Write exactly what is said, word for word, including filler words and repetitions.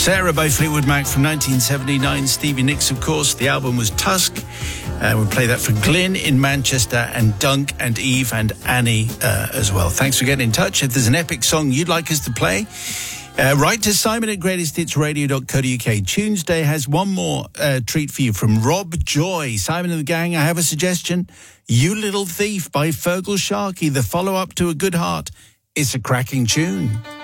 Sarah by Fleetwood Mac from nineteen seventy-nine. Stevie Nicks, of course. The album was Tusk. Uh, we'll play that for Glyn in Manchester and Dunk and Eve and Annie uh, as well. Thanks for getting in touch. If there's an epic song you'd like us to play, uh, write to Simon at greatest hits radio dot co dot uk. Tuesday has one more uh, treat for you from Rob Joy. Simon and the gang, I have a suggestion. You Little Thief by Fergal Sharkey, the follow-up to A Good Heart. It's a cracking tune.